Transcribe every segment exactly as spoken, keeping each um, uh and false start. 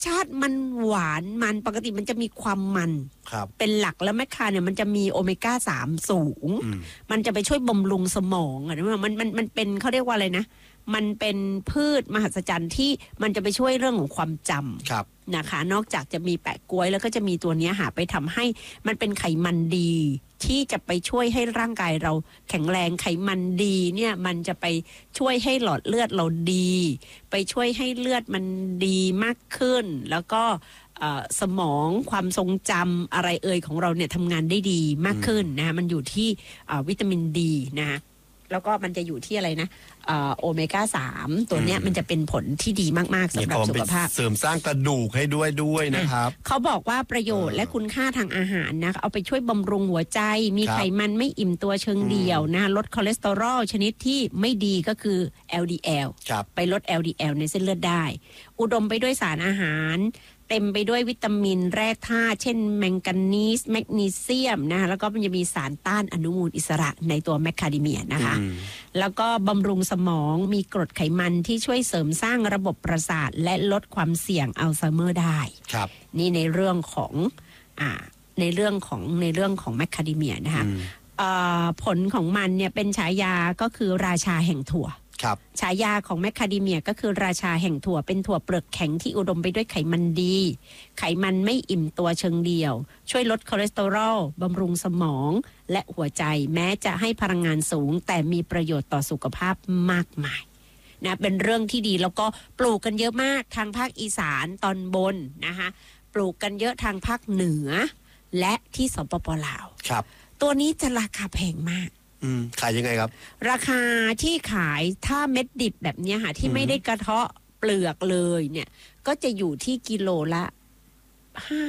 ชาติมันหวานมันปกติมันจะมีความมันเป็นหลักแล้วแมคคาเนี่ยมันจะมีโอเมก้าสามสูงมันจะไปช่วยบำรุงสมองอ่ะมันมันมันเป็นเขาเรียกว่าอะไรนะมันเป็นพืชมหัศจรรย์ที่มันจะไปช่วยเรื่องของความจำนะคะนอกจากจะมีแปะก๊วยแล้วก็จะมีตัวนี้หาไปทำให้มันเป็นไขมันดีที่จะไปช่วยให้ร่างกายเราแข็งแรงไขมันดีเนี่ยมันจะไปช่วยให้หลอดเลือดเราดีไปช่วยให้เลือดมันดีมากขึ้นแล้วก็สมองความทรงจำอะไรเอ่ยของเราเนี่ยทำงานได้ดีมากขึ้นนะมันอยู่ที่วิตามินดีนะแล้วก็มันจะอยู่ที่อะไรนะโอเมก้าสามตัวเนี้ยมันจะเป็นผลที่ดีมากๆสำหรับสุขภาพเสริมสร้างกระดูกให้ด้วยด้วยนะครับเขาบอกว่าประโยชน์และคุณค่าทางอาหารนะเอาไปช่วยบำรุงหัวใจมีไขมันไม่อิ่มตัวเชิงเดียวนะลดคอเลสเตอรอลชนิดที่ไม่ดีก็คือ แอล ดี แอล ไปลด แอล ดี แอล ในเส้นเลือดได้อุดมไปด้วยสารอาหารเต็มไปด้วยวิตามินแร่ธาตุเช่นแมงกานีสแมกนีเซียมนะคะแล้วก็มันจะมีสารต้านอนุมูลอิสระในตัวแมคคาเดเมียนะคะแล้วก็บำรุงสมองมีกรดไขมันที่ช่วยเสริมสร้างระบบประสาทและลดความเสี่ยงอัลไซเมอร์ได้ครับนี่ในเรื่องของอ่าในเรื่องของในเรื่องของแมคคาเดเมียนะคะผลของมันเนี่ยเป็นฉายาก็คือราชาแห่งถั่วฉายาของแมคคาเดเมียก็คือราชาแห่งถั่วเป็นถั่วเปลือกแข็งที่อุดมไปด้วยไขมันดีไขมันไม่อิ่มตัวเชิงเดียวช่วยลดคอเลสเตอรอลบำรุงสมองและหัวใจแม้จะให้พลังงานสูงแต่มีประโยชน์ต่อสุขภาพมากมายนะเป็นเรื่องที่ดีแล้วก็ปลูกกันเยอะมากทางภาคอีสานตอนบนนะคะปลูกกันเยอะทางภาคเหนือและที่สปป.ลาวครับตัวนี้จะราคาแพงมากอืมขายยังไงครับราคาที่ขายถ้าเม็ดดิบแบบนี้ค่ะที่ไม่ได้กระเทาะเปลือกเลยเนี่ยก็จะอยู่ที่กิโลละห้า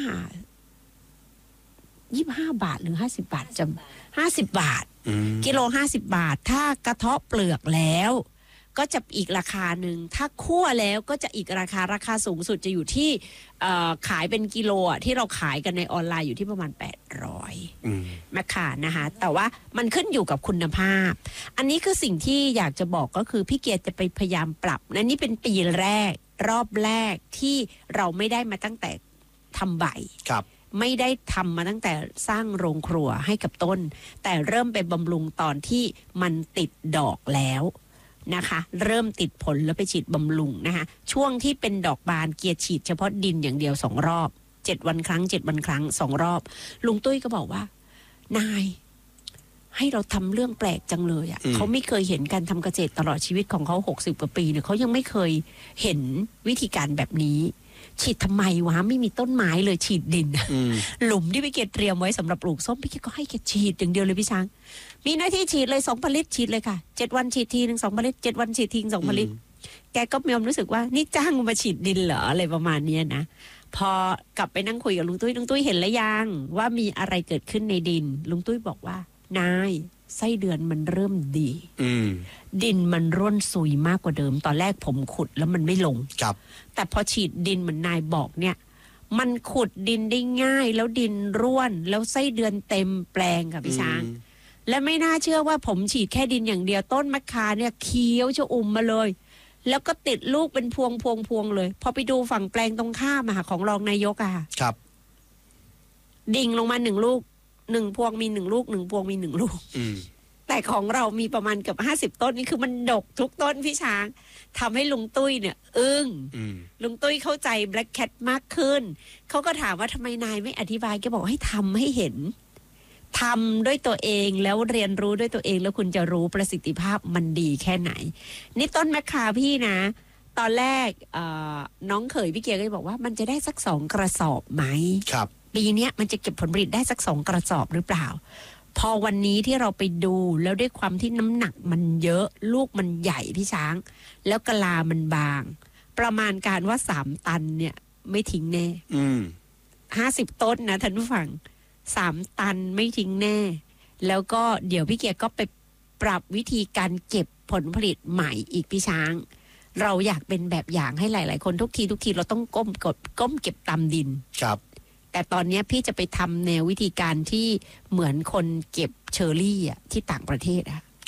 ยี่สิบห้าบาทหรือห้าสิบบาทจำห้าสิบบาทกิโลห้าสิบบาทถ้ากระเทาะเปลือกแล้วก็จะอีกราคาหนึ่งถ้าคั่วแล้วก็จะอีกราคาราคาสูงสุดจะอยู่ที่ขายเป็นกิโลอ่ะที่เราขายกันในออนไลน์อยู่ที่ประมาณแปดร้อยแมคคานะคะแต่ว่ามันขึ้นอยู่กับคุณภาพอันนี้คือสิ่งที่อยากจะบอกก็คือพี่เกียรติจะไปพยายามปรับและนี่เป็นปีแรกรอบแรกที่เราไม่ได้มาตั้งแต่ทำใบครับไม่ได้ทำมาตั้งแต่สร้างโรงครัวให้กับต้นแต่เริ่มไปบำรุงตอนที่มันติดดอกแล้วนะคะเริ่มติดผลแล้วไปฉีดบำรุงนะคะช่วงที่เป็นดอกบานเกียร์ฉีดเฉพาะดินอย่างเดียวสองรอบเจ็ดวันครั้งเจ็ดวันครั้งสองรอบลุงตุ้ยก็บอกว่านายให้เราทำเรื่องแปลกจังเลยอ่ะเขาไม่เคยเห็นการทำเกษตรตลอดชีวิตของเขาหกสิบกว่าปีเนี่ยเขายังไม่เคยเห็นวิธีการแบบนี้ฉีดทำไมวะไม่มีต้นไม้เลยฉีดดินหลุมที่พี่เกดเตรียมไว้สำหรับปลูกส้มพี่เกดก็ให้แกฉีดอย่างเดียวเลยพี่ช้างมีหน้าที่ฉีดเลยสองผลิตฉีดเลยค่ะเจ็ดวันฉีดทีหนึ่งสองผลิตเจ็ดวันฉีดทีสองผลิตแกก็มีความรู้สึกว่านี่จ้างมาฉีดดินเหรออะไรประมาณนี้นะพอกลับไปนั่งคุยกับลุงตุ้ยลุงตุ้ยเห็นแล้วยังว่ามีอะไรเกิดขึ้นในดินลุงตุ้ยบอกว่านายไส้เดือนมันเริ่มดีดินมันร่วนซุยมากกว่าเดิมตอนแรกผมขุดแล้วมันไม่ลงแต่พอฉีดดินเหมือนนายบอกเนี่ยมันขุดดินได้ง่ายแล้วดินร่วนแล้วไส้เดือนเต็มแปลงค่ะพี่ช้างและไม่น่าเชื่อว่าผมฉีดแค่ดินอย่างเดียวต้นมะขามเนี่ยเขียวชอุ่มมาเลยแล้วก็ติดลูกเป็นพวงพวงพวงเลยพอไปดูฝั่งแปลงตรงข้ามอะค่ะของรองนายกอะค่ะครับดิ่งลงมาหนึ่งลูกหนึ่งพวงมีหนึ่งลูกหนึ่งพวงมีหนึ่งลูกแต่ของเรามีประมาณเกือบห้าสิบต้นนี่คือมันดกทุกต้นพี่ช้างทำให้ลุงตุ้ยเนี่ยอึ้งลุงตุ้ยเข้าใจแบล็คแคทมากขึ้นเขาก็ถามว่าทำไมนายไม่อธิบายแกบอกให้ทำให้เห็นทำด้วยตัวเองแล้วเรียนรู้ด้วยตัวเองแล้วคุณจะรู้ประสิทธิภาพมันดีแค่ไหนนี่ต้นมะขามพี่นะตอนแรกน้องเขยพี่เกียร์ก็บอกว่ามันจะได้สักสองกระสอบไหมครับปีนี้มันจะเก็บผลผลิตได้สักสองกระสอบหรือเปล่าพอวันนี้ที่เราไปดูแล้วด้วยความที่น้ำหนักมันเยอะลูกมันใหญ่พี่ช้างแล้วกะลามันบางประมาณการว่าสามตันเนี่ยไม่ทิ้งแน่ห้าสิบต้นนะท่านผู้ฟังสามตันไม่ทิ้งแน่แล้วก็เดี๋ยวพี่เกียร์ก็ไปปรับวิธีการเก็บผลผลิตใหม่อีกพี่ช้างเราอยากเป็นแบบอย่างให้หลายๆคนทุกทีทุกทีเราต้องก้มกดก้มเก็บตามดินครับแต่ตอนนี้พี่จะไปทำแนววิธีการที่เหมือนคนเก็บเชอร์รี่อ่ะที่ต่างประเทศอ่ะครับ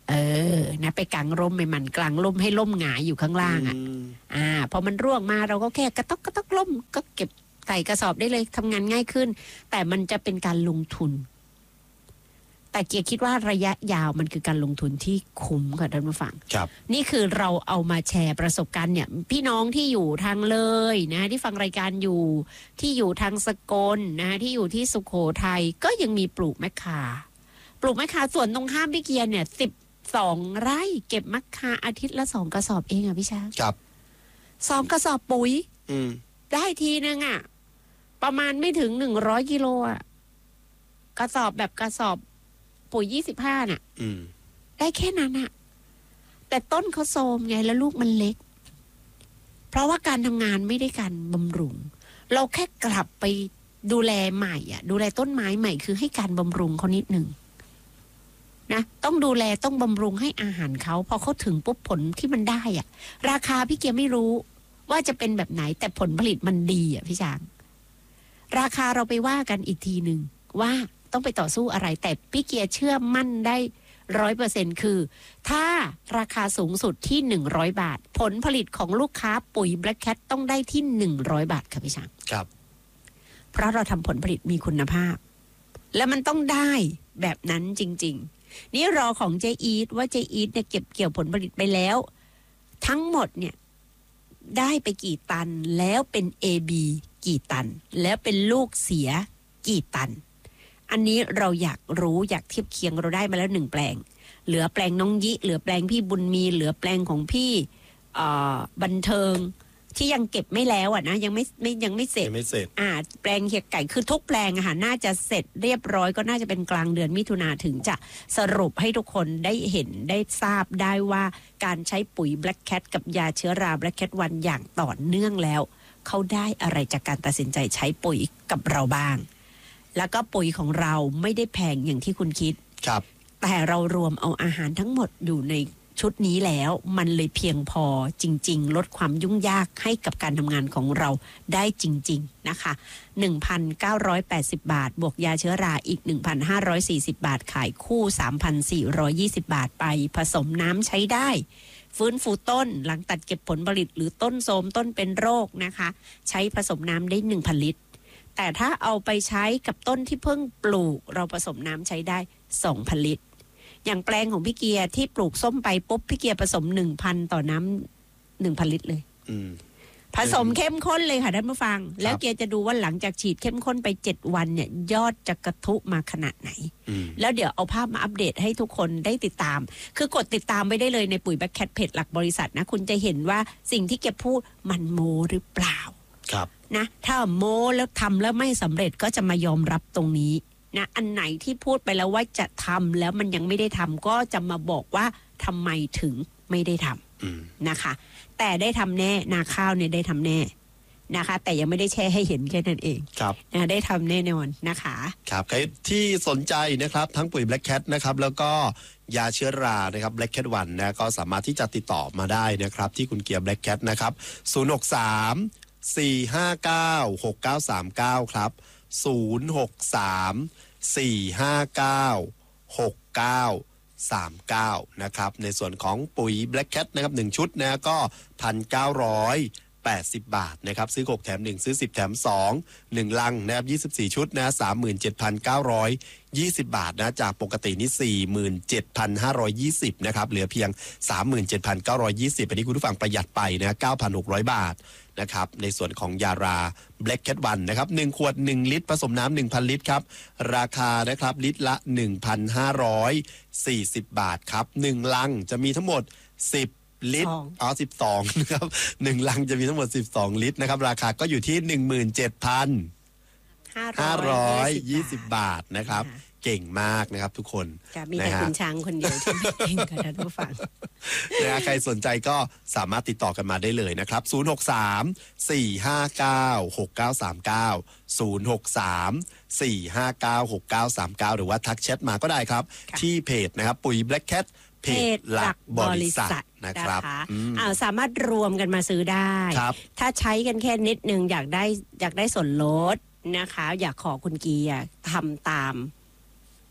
เออนะไปกางร่มไม่มันกลางร่มให้ร่มหงายอยู่ข้างล่างอ่ะมอ่าพอมันร่วงมาเราก็แค่กระตอกกระตอกล่มก็เก็บใส่กระสอบได้เลยทำงานง่ายขึ้น แต่มันจะเป็นการลงทุน แต่เกียร์คิดว่าระยะยาวมันคือการลงทุนที่คุ้มค่ะท่านผู้ฟังครับนี่คือเราเอามาแชร์ประสบการณ์เนี่ยพี่น้องที่อยู่ทางเลยนะที่ฟังรายการอยู่ที่อยู่ทางสกลนะที่อยู่ที่สุโขทัยก็ยังมีปลูกมะคาปลูกมะคาส่วนตรงข้ามพี่เกียร์เนี่ยสิบสองไร่เก็บมะคาอาทิตย์ละสองกระสอบเองอ่ะพี่ช้างครับสองกระสอบปุ๋ยอืมได้ทีนึงอ่ะประมาณไม่ถึงหนึ่งร้อยกิโลอ่ะกระสอบแบบกระสอบปุ๋ยยี่สิบห้าน่ะอืมได้แค่นั้นอะแต่ต้นเขาโทรมไงแล้วลูกมันเล็ก เพราะว่าการทำงานไม่ได้การบำรุง เราแค่กลับไปดูแลใหม่อะดูแลต้นไม้ใหม่คือให้การบำรุงเขานิดหนึ่งนะต้องดูแลต้องบำรุงให้อาหารเขาพอเขาถึงปุ๊บผลที่มันได้อะราคาพี่เกียร์ไม่รู้ว่าจะเป็นแบบไหน แต่ผลผลิตมันดีอะพี่ช้าง ราคาเราไปว่ากันอีกทีหนึ่งว่าต้องไปต่อสู้อะไร แต่พี่เกียร์เชื่อมั่นได้ร้อยเปอร์เซ็นคือ ถ้าราคาสูงสุดที่หนึ่งร้อยบาท ผลผลิตของลูกค้าปุ๋ย Black Cat ต้องได้ที่หนึ่งร้อยบาทค่ะพี่ช้างครับเพราะเราทำผลผลิตมีคุณภาพ และมันต้องได้แบบนั้นจริงๆ นี่รอของเจอีทว่าเจอีทเนี่ยเก็บเกี่ยวผลผลิตไปแล้ว ทั้งหมดเนี่ยได้ไปกี่ตันแล้วเป็น เอ บี กี่ตัน แล้วเป็นลูกเสียกี่ตัน อันนี้เราอยากรู้อยากเทียบเคียงเราได้มาแล้วหนึ่งแปลง เหลือแปลงน้องยิเหลือแปลงพี่บุญมีเหลือแปลงของพี่เอ่อบันเทิงที่ยังเก็บไม่แล้วอ่ะนะยังไม่ไม่ยังไม่เสร็จยังไม่เสร็จอ่าแปลงเฮียไก่คือทุกแปลงอะค่ะน่าจะเสร็จเรียบร้อยก็น่าจะเป็นกลางเดือนมิถุนาถึงจะสรุปให้ทุกคนได้เห็นได้ทราบได้ว่าการใช้ปุ๋ย Black Cat กับยาเชื้อรา Black Cat วันอย่างต่อเนื่องแล้วเขาได้อะไรจากการตัดสินใจใช้ปุ๋ยกับเราบ้าง แล้วก็ปุ๋ยของเราไม่ได้แพงอย่างที่คุณคิดครับแต่เรารวมเอาอาหารทั้งหมดอยู่ในชุดนี้แล้วมันเลยเพียงพอจริงๆลดความยุ่งยากให้กับการทำงานของเราได้จริงๆนะคะ หนึ่งพันเก้าร้อยแปดสิบ บาทบวกยาเชื้อราอีก หนึ่งพันห้าร้อยสี่สิบ บาทขายคู่ สามพันสี่ร้อยยี่สิบ บาทไปผสมน้ำใช้ได้ฟื้นฟูต้นหลังตัดเก็บผลผลิตหรือต้นโทรมต้นเป็นโรคนะคะใช้ผสมน้ำได้ หนึ่งพัน ลิตรแต่ถ้าเอาไปใช้กับต้นที่เพิ่งปลูกเราผสมน้ำใช้ได้ สองพัน ลิตรอย่างแปลงของพี่เกียร์ที่ปลูกส้มไปปุ๊บพี่เกียร์ผสม หนึ่งพัน ต่อน้ำ หนึ่งพัน ลิตรเลยอืมผสมเข้มข้นเลยค่ะท่านผู้ฟัง แล้วเกียร์จะดูว่าหลังจากฉีดเข้มข้นไปเจ็ดวันเนี่ยยอดจะกระทุมาขนาดไหนอืมแล้วเดี๋ยวเอาภาพมาอัปเดตให้ทุกคนได้ติดตาม คือกดติดตามไปได้เลยในปุ๋ยแบ็คแคทเพจหลักบริษัทนะคุณจะเห็นว่าสิ่งที่เกียร์พูดมันโมหรือเปล่าครับนะถ้าโม้แล้วทำแล้วไม่สำเร็จก็จะมายอมรับตรงนี้นะอันไหนที่พูดไปแล้วว่าจะทำแล้วมันยังไม่ได้ทำก็จะมาบอกว่าทำไมถึงไม่ได้ทอืมำนะคะ แต่ได้ทำแน่นาข้าวเนี่ยได้ทำแน่นะคะ แต่ยังไม่ได้แชร์ให้เห็นแค่นั้นเองครับนะได้ทำแน่นอนนะคะครับใครที่สนใจนะครับทั้งปุ๋ย Black Cat นะครับแล้วก็ยาเชื้อรานะครับ Black Cat วันนะก็สามารถที่จะติดต่อมาได้นะครับที่คุณเกียร์ Black Cat นะครับศูนย์ หก สาม สี่ ห้า เก้า หก เก้า สาม เก้าครับศูนย์ หก สาม สี่ ห้า เก้า หก เก้า สาม เก้านะครับในส่วนของปุ๋ย Black Cat นะครับหนึ่งชุดนะก็ หนึ่งพันเก้าร้อยแปดสิบ บาทนะครับซื้อหกแถมหนึ่งซื้อสิบแถมสอง หนึ่งลังนะครับยี่สิบสี่ชุดนะ สามหมื่นเจ็ดพันเก้าร้อยยี่สิบ บาทนะจากปกตินี่ สี่หมื่นเจ็ดพันห้าร้อยยี่สิบ นะครับเหลือเพียง สามหมื่นเจ็ดพันเก้าร้อยยี่สิบ อันนี้คุณผู้ฟังประหยัดไปนะ เก้าพันหกร้อย บาทนะครับในส่วนของยารา Black Cat วันนะครับหนึ่งขวดหนึ่งลิตรผสมน้ำ หนึ่งพัน ลิตรครับราคานะครับลิตรละ หนึ่งพันห้าร้อยสี่สิบ บาทครับหนึ่งลังจะมีทั้งหมดสิบลิตรสองอ๋อสิบสองนะครับหนึ่งลังจะมีทั้งหมดสิบสองลิตรนะครับราคาก็อยู่ที่ หนึ่งหมื่นเจ็ดพันห้าร้อยยี่สิบ บาทนะครับเก่งมากนะครับทุกคนจะมีแต่นะฮะคุณช้างคนเดียวที่ไม่เก่งค่ะท่านผู้ฟังนะฮะใครสนใจก็สามารถติดต่อกันมาได้เลยนะครับศูนย์ หก สาม สี่ ห้า เก้า หก เก้า สาม เก้า ศูนย์ หก สาม สี่ ห้า เก้า หก เก้า สาม เก้า หรือว่าทักแชทมาก็ได้ครับค่ะที่เพจนะครับปุ๋ย Black Cat เพจหลักบริษัทนะครับนะคะอืมอ่าสามารถรวมกันมาซื้อได้ครับถ้าใช้กันแค่นิดนึงอยากได้อยากได้ส่วนลดนะคะ อยากขอคุณเกียร์ทำตาม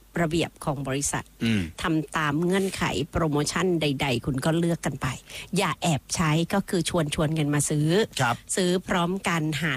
ระเบียบของบริษัทอืมทำตามเงื่อนไขโปรโมชั่นใด ๆ คุณก็เลือกกันไป อย่าแอบใช้ก็คือชวนชวนกันมาซื้อครับซื้อพร้อมกันหาร